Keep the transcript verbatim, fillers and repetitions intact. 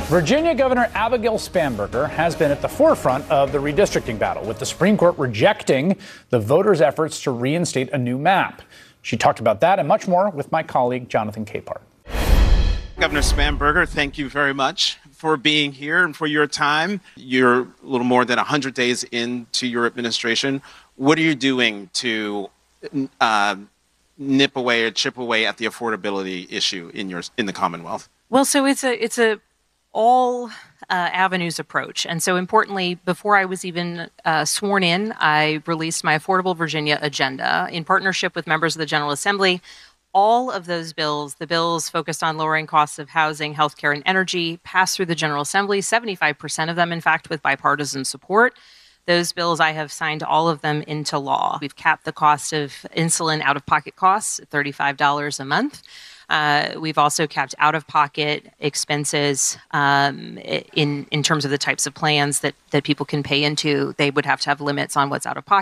Virginia Governor Abigail Spanberger has been at the forefront of the redistricting battle, with the Supreme Court rejecting the voters' efforts to reinstate a new map. She talked about that and much more with my colleague, Jonathan Capehart. Governor Spanberger, thank you very much for being here and for your time. You're a little more than one hundred days into your administration. What are you doing to uh, nip away or chip away at the affordability issue in your in the Commonwealth? Well, so it's a it's a all uh, avenues approach. And so importantly, before I was even uh, sworn in, I released my Affordable Virginia agenda in partnership with members of the General Assembly. All of those bills, the bills focused on lowering costs of housing, healthcare, and energy, passed through the General Assembly, seventy-five percent of them, in fact, with bipartisan support. Those bills, I have signed all of them into law. We've capped the cost of insulin out-of-pocket costs at thirty-five dollars a month. Uh, we've also capped out-of-pocket expenses um, in in terms of the types of plans that, that people can pay into. They would have to have limits on what's out-of-pocket.